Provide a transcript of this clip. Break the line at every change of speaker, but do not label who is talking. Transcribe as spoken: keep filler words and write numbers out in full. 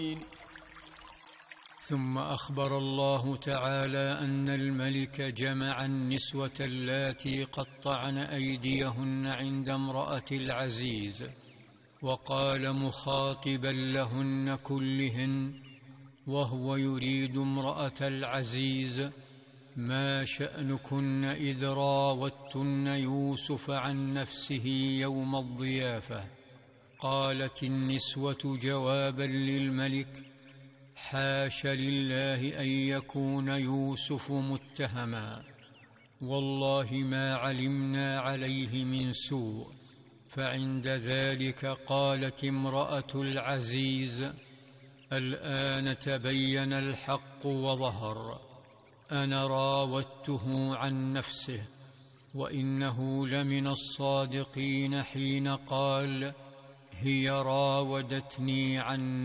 ثم أخبر الله تعالى أن الملك جمع النسوة اللاتي قطعن أيديهن عند امرأة العزيز، وقال مخاطبا لهن كلهن وهو يريد امرأة العزيز: ما شأنكن إذ راوتن يوسف عن نفسه يوم الضيافة؟ قالت النسوة جوابا للملك: حاش لله أن يكون يوسف متهما، والله ما علمنا عليه من سوء. فعند ذلك قالت امرأة العزيز: الآن تبين الحق وظهر، أنا راودته عن نفسه، وإنه لمن الصادقين حين قال: هي راودتني عن